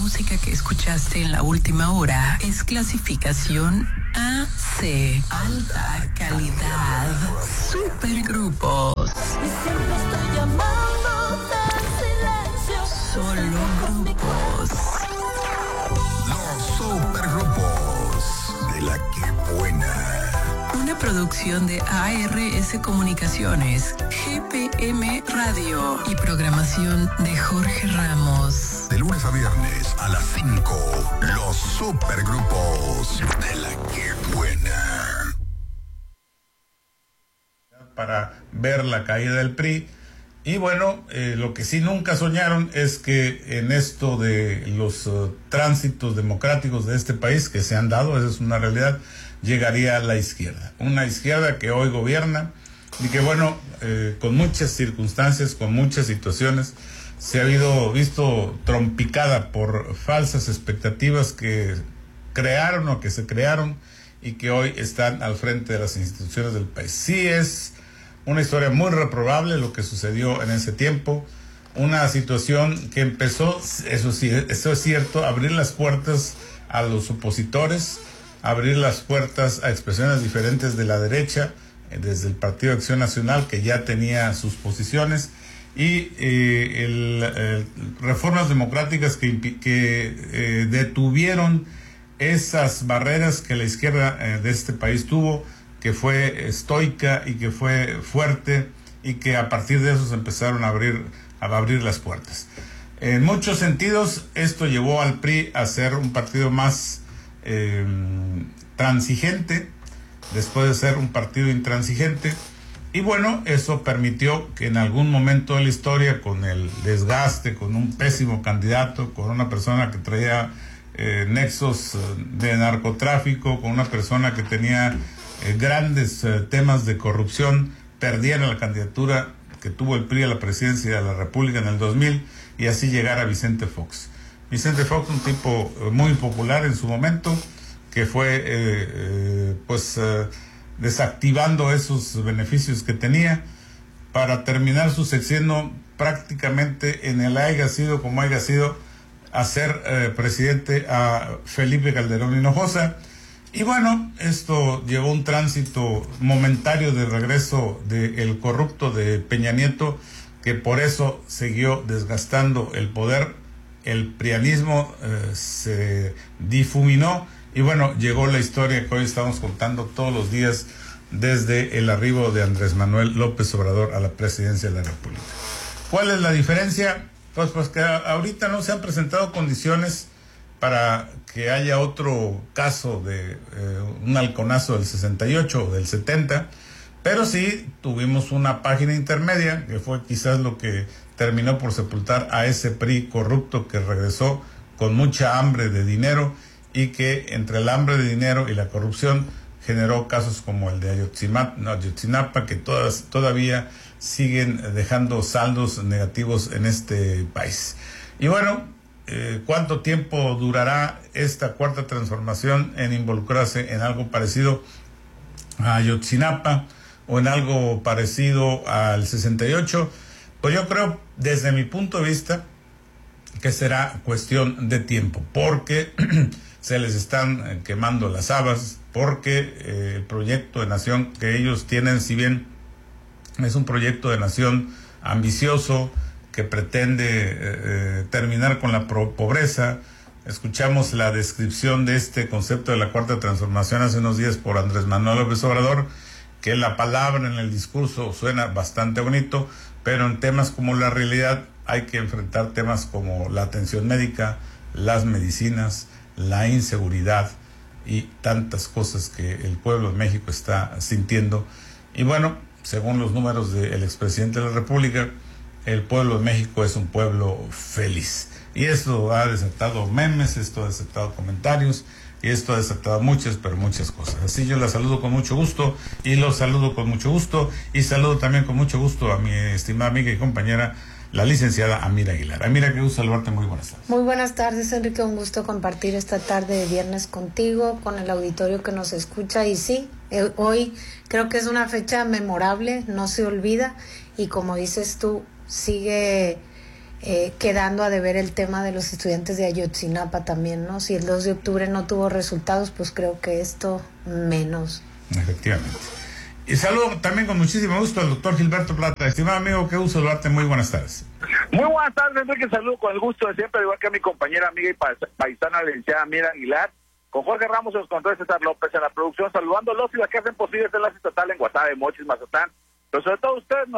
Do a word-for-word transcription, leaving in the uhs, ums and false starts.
música que escuchaste en la última hora es clasificación A C, alta calidad, supergrupos. Y siempre estoy llamando del silencio. Solo grupos. Los supergrupos de la que buena. Una producción de A R S Comunicaciones, G P M Radio y programación de Jorge Ramos. De lunes a viernes a las cinco, los supergrupos de la que buena. Para ver la caída del P R I. Y bueno, eh, lo que sí nunca soñaron es que en esto de los uh, tránsitos democráticos de este país que se han dado, esa es una realidad, llegaría a la izquierda. Una izquierda que hoy gobierna y que bueno, eh, con muchas circunstancias, con muchas situaciones, se ha habido, visto trompicada por falsas expectativas que crearon o que se crearon y que hoy están al frente de las instituciones del país. Sí es una historia muy reprobable lo que sucedió en ese tiempo, una situación que empezó, eso sí, eso es cierto, a abrir las puertas a los opositores, abrir las puertas a expresiones diferentes de la derecha, desde el Partido de Acción Nacional, que ya tenía sus posiciones, y eh, el, el, reformas democráticas que, que eh, detuvieron esas barreras que la izquierda eh, de este país tuvo, que fue estoica y que fue fuerte, y que a partir de eso se empezaron a abrir, a abrir las puertas. En muchos sentidos, esto llevó al P R I a ser un partido más eh, transigente, después de ser un partido intransigente, y bueno, eso permitió que en algún momento de la historia, con el desgaste, con un pésimo candidato, con una persona que traía eh, nexos de narcotráfico, con una persona que tenía Eh, grandes eh, temas de corrupción, perdieron la candidatura que tuvo el P R I a la presidencia de la República en el dos mil y así llegar a Vicente Fox. Vicente Fox, un tipo eh, muy popular en su momento, que fue eh, eh, pues eh, desactivando esos beneficios que tenía para terminar su sexenio prácticamente en el haya sido como haya sido, hacer eh, presidente a Felipe Calderón Hinojosa. Y bueno, esto llevó un tránsito momentario de regreso del corrupto de Peña Nieto, que por eso siguió desgastando el poder. El prianismo eh, se difuminó y bueno, llegó la historia que hoy estamos contando todos los días desde el arribo de Andrés Manuel López Obrador a la presidencia de la República. ¿Cuál es la diferencia? Pues, pues que ahorita no se han presentado condiciones para que haya otro caso de eh, un halconazo del sesenta y ocho o del setenta, pero sí tuvimos una página intermedia que fue quizás lo que terminó por sepultar a ese P R I corrupto que regresó con mucha hambre de dinero y que entre el hambre de dinero y la corrupción generó casos como el de Ayotzinapa, que todas, todavía siguen dejando saldos negativos en este país. Y bueno, Eh, ¿cuánto tiempo durará esta cuarta transformación en involucrarse en algo parecido a Ayotzinapa o en algo parecido al sesenta y ocho? Pues yo creo, desde mi punto de vista, que será cuestión de tiempo, porque se les están quemando las habas, porque eh, el proyecto de nación que ellos tienen, si bien es un proyecto de nación ambicioso, que pretende eh, terminar con la pobreza. Escuchamos la descripción de este concepto de la cuarta transformación hace unos días por Andrés Manuel López Obrador, que la palabra en el discurso suena bastante bonito, pero en temas como la realidad hay que enfrentar temas como la atención médica, las medicinas, la inseguridad y tantas cosas que el pueblo de México está sintiendo. Y bueno, según los números del expresidente de la República, el pueblo de México es un pueblo feliz. Y esto ha desatado memes, esto ha desatado comentarios, y esto ha desatado muchas, pero muchas cosas. Así yo la saludo con mucho gusto, y los saludo con mucho gusto, y saludo también con mucho gusto a mi estimada amiga y compañera, la licenciada Amira Aguilar. Amira, qué gusto saludarte, muy buenas tardes. Muy buenas tardes, Enrique, un gusto compartir esta tarde de viernes contigo, con el auditorio que nos escucha, y sí, eh, hoy creo que es una fecha memorable, no se olvida, y como dices tú, sigue eh, quedando a deber el tema de los estudiantes de Ayotzinapa también, ¿no? Si el dos de octubre no tuvo resultados, pues creo que esto menos. Efectivamente. Y saludo también con muchísimo gusto al doctor Gilberto Plata. Estimado amigo, qué gusto saludarte, muy buenas tardes. Muy buenas tardes, Enrique, saludo con el gusto de siempre, igual que a mi compañera, amiga y paisana, la licenciada Mira Aguilar, con Jorge Ramos en los controles, César López en la producción, saludándolos y las que hacen posible este enlace estatal en Guasave, Mochis, Mazatlán, pero sobre todo ustedes,